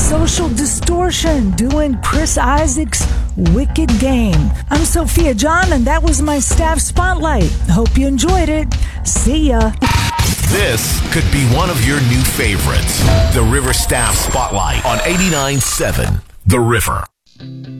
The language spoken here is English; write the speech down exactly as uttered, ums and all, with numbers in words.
Social Distortion doing Chris Isaak's Wicked Game. I'm Sophia John, and that was my staff spotlight. Hope you enjoyed it. See ya. This could be one of your new favorites. The River Staff Spotlight on eighty-nine point seven The River.